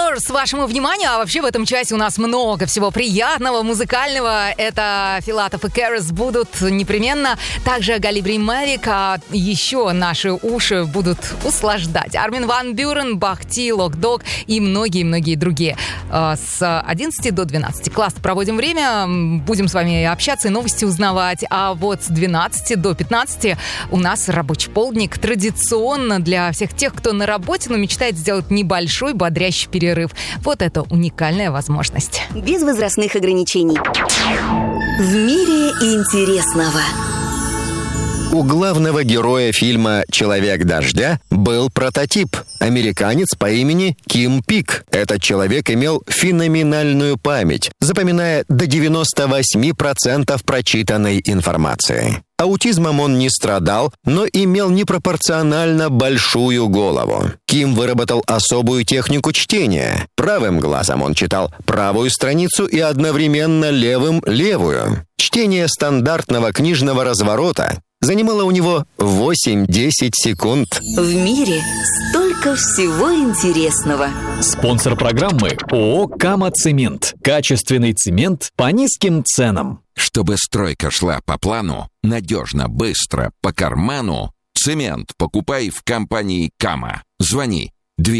Rumors вашему вниманию, а вообще в этом часе у нас много всего приятного, музыкального. Это Филатов и Кэрис будут непременно. Также Галибри Мавик, а еще наши уши будут услаждать. Армин ван Бюрен, Бах Ти, Лок Дог и многие-многие другие. С 11 до 12. Классно проводим время, будем с вами общаться и новости узнавать. А вот с 12 до 15 у нас рабочий полдник. Традиционно для всех тех, кто на работе, но мечтает сделать небольшой бодрящий перерыв. Вот это уникальная возможность. Без возрастных ограничений. В мире интересного. У главного героя фильма «Человек дождя» был прототип – американец по имени Ким Пик. Этот человек имел феноменальную память, запоминая до 98% прочитанной информации. Аутизмом он не страдал, но имел непропорционально большую голову. Ким выработал особую технику чтения. Правым глазом он читал правую страницу и одновременно левым – левую. Чтение стандартного книжного разворота занимало у него 8-10 секунд. В мире столько всего интересного. Спонсор программы ООО «Кама Цемент». Качественный цемент по низким ценам. Чтобы стройка шла по плану, надежно, быстро, по карману, цемент покупай в компании «Кама». Звони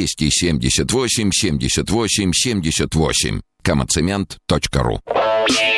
278 78 78. kamacement.ru.